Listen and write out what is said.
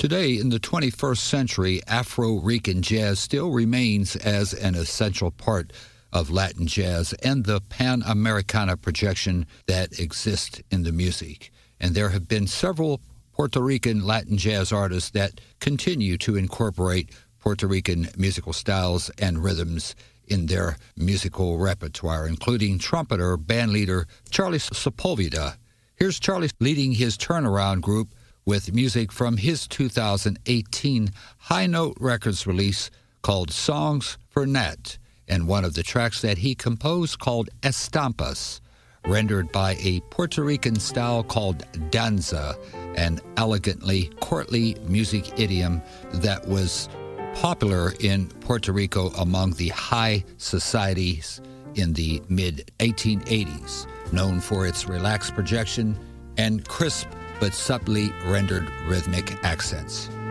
Today, in the 21st century, Afro-Rican jazz still remains as an essential part of Latin jazz and the Pan-Americana projection that exists in the music. And there have been several Puerto Rican Latin jazz artists that continue to incorporate Puerto Rican musical styles and rhythms in their musical repertoire, including trumpeter, bandleader Charlie Sepulveda. Here's Charlie leading his Turnaround group with music from his 2018 High Note Records release called Songs for Nat, and one of the tracks that he composed called Estampas, rendered by a Puerto Rican style called danza, an elegantly courtly music idiom that was popular in Puerto Rico among the high societies in the mid-1880s, known for its relaxed projection and crisp but subtly rendered rhythmic accents.